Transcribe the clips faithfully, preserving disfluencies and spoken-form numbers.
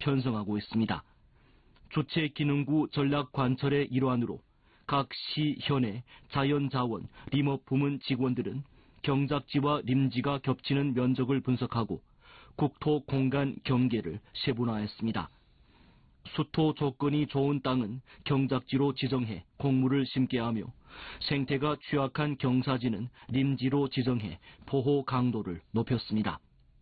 편성하고 있습니다. 주체기능구 전략관철의 일환으로 각 시, 현의 자연자원, 림업 부문 직원들은 경작지와 림지가 겹치는 면적을 분석하고 국토 공간 경계를 세분화했습니다. 수토 조건이 좋은 땅은 경작지로 지정해 곡물을 심게 하며 생태가 취약한 경사지는 림지로 지정해 보호 강도를 높였습니다.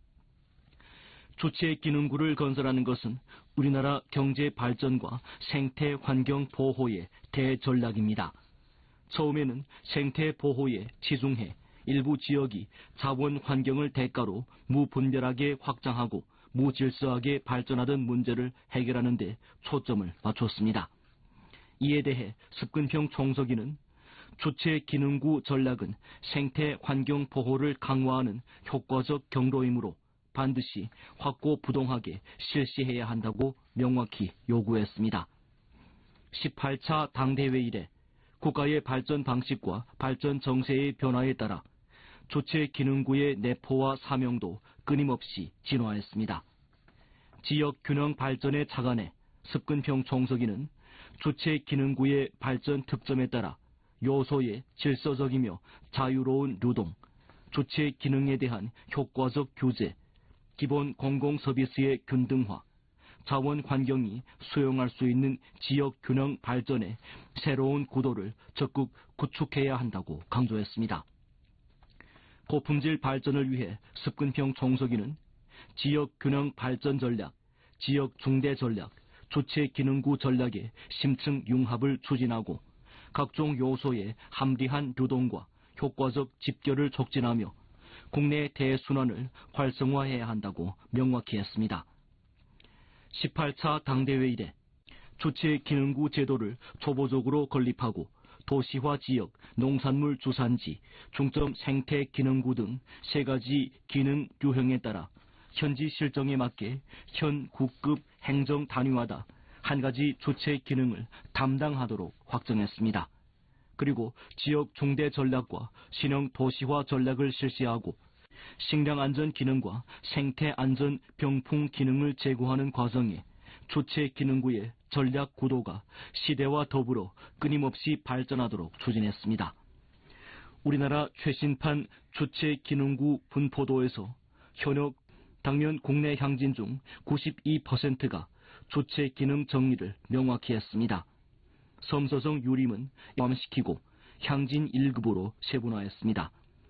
주체기능구를 건설하는 것은 우리나라 경제 발전과 생태 환경 보호의 대전략입니다. 처음에는 생태 보호에 치중해 일부 지역이 자원 환경을 대가로 무분별하게 확장하고 무질서하게 발전하던 문제를 해결하는 데 초점을 맞췄습니다. 이에 대해 습근평 총서기는 주체기능구 전략은 생태 환경 보호를 강화하는 효과적 경로이므로 반드시 확고부동하게 실시해야 한다고 명확히 요구했습니다. 십팔 차 당대회 이래 국가의 발전 방식과 발전 정세의 변화에 따라 주체기능구의 내포와 사명도 끊임없이 진화했습니다. 지역균형 발전에 착안해 습근평 총서기는 주체기능구의 발전 특점에 따라 요소의 질서적이며 자유로운 유동, 주체기능에 대한 효과적 규제, 기본 공공서비스의 균등화, 자원 환경이 수용할 수 있는 지역균형 발전의 새로운 구도를 적극 구축해야 한다고 강조했습니다. 고품질 발전을 위해 습근평 총서기는 지역균형 발전 전략, 지역중대 전략, 주체기능구 전략의 심층 융합을 추진하고 각종 요소의 합리한 유동과 효과적 집결을 촉진하며 국내 대순환을 활성화해야 한다고 명확히 했습니다. 십팔 차 당대회 이래 주체기능구 제도를 초보적으로 건립하고 도시화 지역, 농산물 주산지, 중점 생태기능구 등 세 가지 기능 유형에 따라 현지 실정에 맞게 현 국급 행정 단위마다 한 가지 주체 기능을 담당하도록 확정했습니다. 그리고 지역 중대 전략과 신형 도시화 전략을 실시하고 식량 안전 기능과 생태 안전 병풍 기능을 제고하는 과정에 주체 기능구의 전략 구도가 시대와 더불어 끊임없이 발전하도록 추진했습니다. 우리나라 최신판 주체 기능구 분포도에서 현역 당면 국내 향진 중 구십이 퍼센트가 주체 기능 정리를 명확히 했습니다. 섬서성 유림은 포함시키고 향진 일 급으로 세분화했습니다.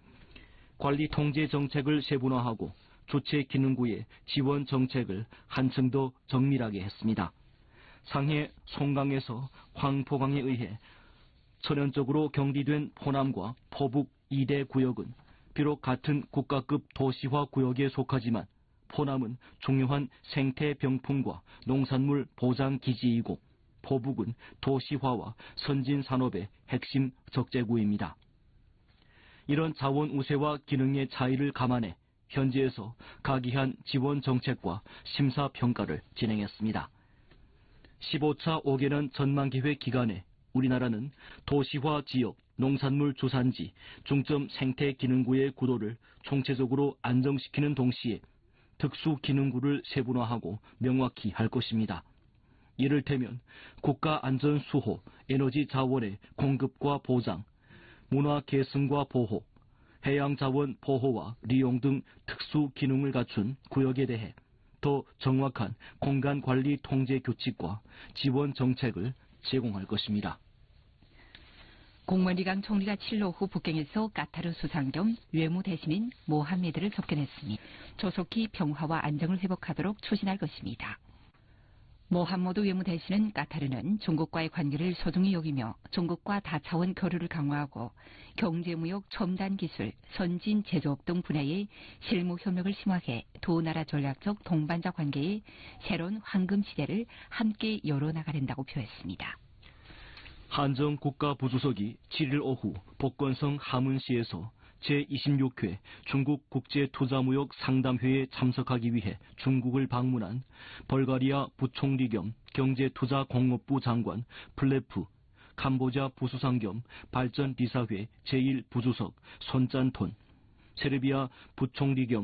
관리 통제 정책을 세분화하고 주체 기능구의 지원 정책을 한층 더 정밀하게 했습니다. 상해 송강에서 황포강에 의해 천연적으로 경비된 포남과 포북 이 대 구역은 비록 같은 국가급 도시화 구역에 속하지만 포남은 중요한 생태 병풍과 농산물 보장 기지이고 포북은 도시화와 선진 산업의 핵심 적재구입니다. 이런 자원 우세와 기능의 차이를 감안해 현지에서 각이한 지원 정책과 심사 평가를 진행했습니다. 십오 차 오 개년 전망기획 기간에 우리나라는 도시화 지역, 농산물 주산지, 중점 생태기능구의 구도를 총체적으로 안정시키는 동시에 특수기능구를 세분화하고 명확히 할 것입니다. 이를테면 국가안전수호, 에너지 자원의 공급과 보장, 문화 계승과 보호, 해양자원 보호와 리용 등 특수기능을 갖춘 구역에 대해 더 정확한 공간관리 통제 규칙과 지원 정책을 제공할 것입니다. 공무원리강 총리가 칠 일 오후 북경에서 까타르 수상 겸 외무 대신인 모하메드를 접견했으니 조속히 평화와 안정을 회복하도록 추진할 것입니다. 모함모드 외무 대신은 까타르는 중국과의 관계를 소중히 여기며 중국과 다차원 교류를 강화하고 경제무역, 첨단 기술, 선진 제조업 등 분야의 실무 협력을 심화해 두 나라 전략적 동반자 관계의 새로운 황금 시대를 함께 열어나가린다고 표했습니다. 한정 국가부주석이 칠 일 오후 복건성 하문시에서 제이십육 회 중국 국제투자무역 상담회에 참석하기 위해 중국을 방문한 벌가리아 부총리 겸 경제투자공업부 장관 플레프, 캄보자 부수상 겸 발전리사회 제일 부주석 손짠톤, 세르비아 부총리 겸